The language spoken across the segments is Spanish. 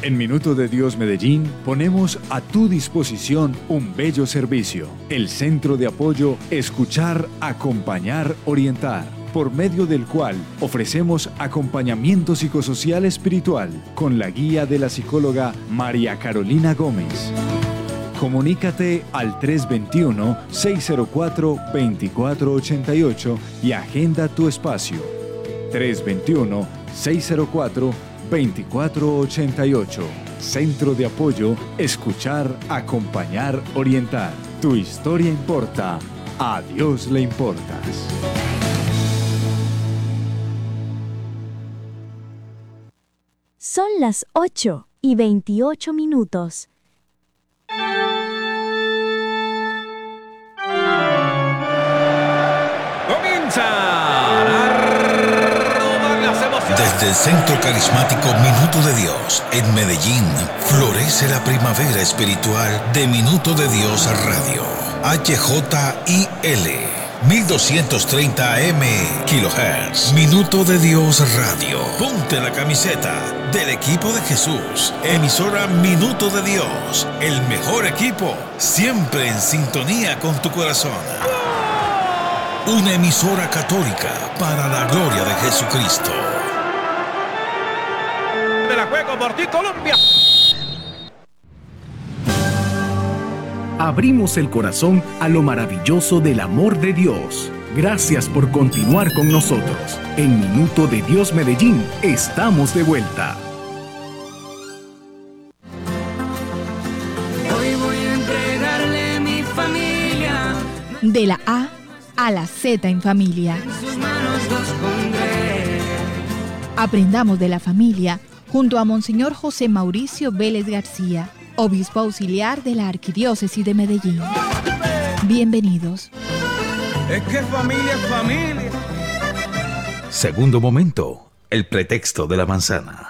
En Minuto de Dios Medellín ponemos a tu disposición un bello servicio, el Centro de Apoyo Escuchar, Acompañar, Orientar, por medio del cual ofrecemos acompañamiento psicosocial espiritual con la guía de la psicóloga María Carolina Gómez. Comunícate al 321-604-2488 y agenda tu espacio. 321-604-2488. Centro de Apoyo Escuchar, Acompañar, Orientar. Tu historia importa. A Dios le importas. Son las 8:28. Desde el Centro Carismático Minuto de Dios, en Medellín, florece la primavera espiritual de Minuto de Dios Radio. HJIL, 1230 AM kHz. Minuto de Dios Radio. Ponte la camiseta del equipo de Jesús. Emisora Minuto de Dios. El mejor equipo, siempre en sintonía con tu corazón. Una emisora católica para la gloria de Jesucristo. De la juego por ti, Colombia. Abrimos el corazón a lo maravilloso del amor de Dios. Gracias por continuar con nosotros. En Minuto de Dios Medellín, estamos de vuelta. Hoy voy a entregarle mi familia. De la A a la Z en familia. En sus manos los pondré. Aprendamos de la familia junto a Monseñor José Mauricio Vélez García, obispo auxiliar de la Arquidiócesis de Medellín. Bienvenidos. Es que familia es familia. Segundo momento, el pretexto de la manzana.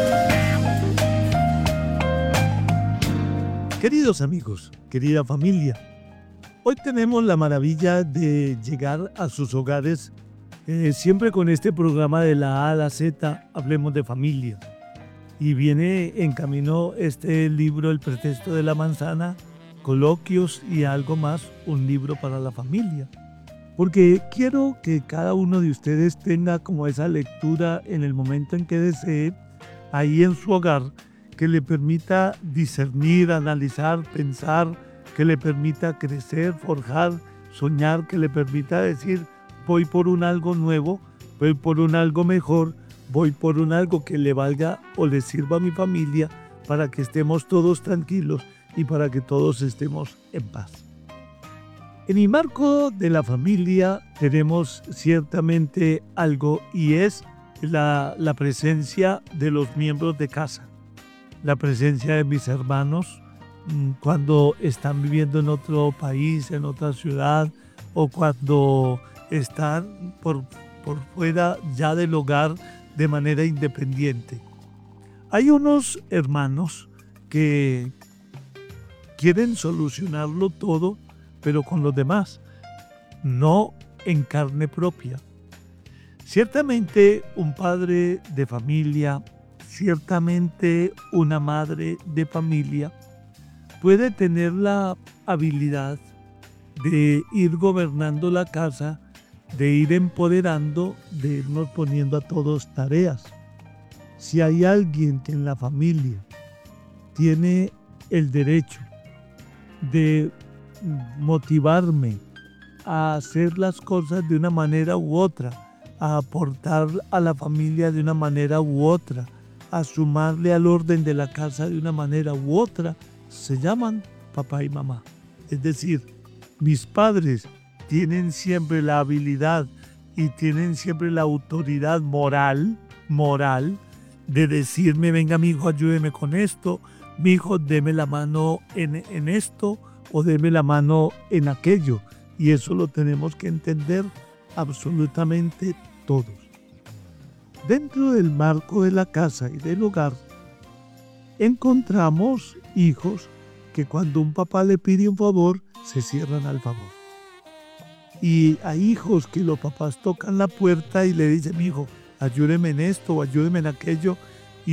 Queridos amigos, querida familia, hoy tenemos la maravilla de llegar a sus hogares siempre con este programa de la A a la Z, Hablemos de Familia. Y viene en camino este libro, El pretexto de la manzana, coloquios y algo más, un libro para la familia. Porque quiero que cada uno de ustedes tenga como esa lectura en el momento en que desee, ahí en su hogar, que le permita discernir, analizar, pensar, que le permita crecer, forjar, soñar, que le permita decir, voy por un algo nuevo, voy por un algo mejor, voy por un algo que le valga o le sirva a mi familia para que estemos todos tranquilos y para que todos estemos en paz. En el marco de la familia tenemos ciertamente algo y es la presencia de los miembros de casa, la presencia de mis hermanos cuando están viviendo en otro país, en otra ciudad o cuando están por fuera ya del hogar de manera independiente. Hay unos hermanos que quieren solucionarlo todo, pero con los demás, no en carne propia. Ciertamente un padre de familia, ciertamente una madre de familia puede tener la habilidad de ir gobernando la casa, de ir empoderando, de irnos poniendo a todos tareas. Si hay alguien que en la familia tiene el derecho de motivarme a hacer las cosas de una manera u otra, a aportar a la familia de una manera u otra, a sumarle al orden de la casa de una manera u otra, se llaman papá y mamá. Es decir, mis padres tienen siempre la habilidad y tienen siempre la autoridad moral de decirme, venga mi hijo, ayúdeme con esto, mi hijo, deme la mano en esto o deme la mano en aquello. Y eso lo tenemos que entender absolutamente todos. Dentro del marco de la casa y del hogar, encontramos hijos que cuando un papá le pide un favor, se cierran al favor. Y hay hijos que los papás tocan la puerta y le dicen, mi hijo, ayúdeme en esto o ayúdeme en aquello,